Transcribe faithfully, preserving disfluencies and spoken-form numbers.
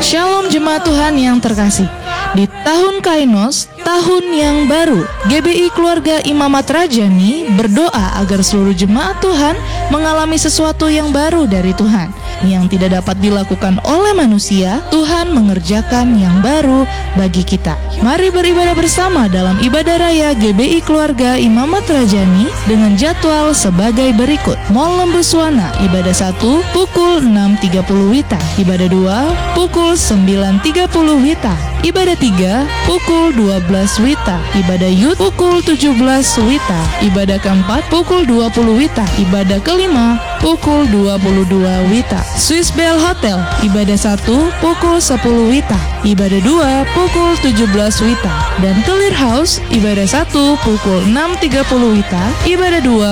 Shalom jemaat Tuhan yang terkasih. Di tahun Kainos, tahun yang baru, G B I Keluarga Imamat Rajani berdoa agar seluruh jemaat Tuhan mengalami sesuatu yang baru dari Tuhan. Yang tidak dapat dilakukan oleh manusia, Tuhan mengerjakan yang baru bagi kita. Mari beribadah bersama dalam ibadah raya G B I Keluarga Imamat Rajani dengan jadwal sebagai berikut. Mall Lembuswana, ibadah satu pukul enam tiga puluh Wita, ibadah dua pukul sembilan tiga puluh Wita, ibadah tiga pukul dua belas Wita, ibadah Youth pukul tujuh belas Wita, ibadah keempat pukul dua puluh Wita, ibadah kelima pukul dua puluh dua Wita. Swiss Bell Hotel, ibadah satu pukul sepuluh Wita, ibadah dua pukul tujuh belas Wita, dan Clear House, ibadah satu pukul enam tiga puluh Wita, ibadah dua